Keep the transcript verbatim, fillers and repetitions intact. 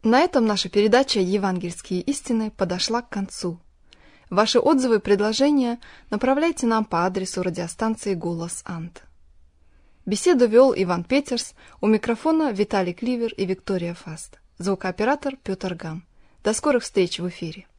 На этом наша передача «Евангельские истины» подошла к концу. Ваши отзывы и предложения направляйте нам по адресу радиостанции «Голос Ант». Беседу вел Иван Петерс, у микрофона Виталий Кливер и Виктория Фаст. Звукооператор Петр Гам. До скорых встреч в эфире.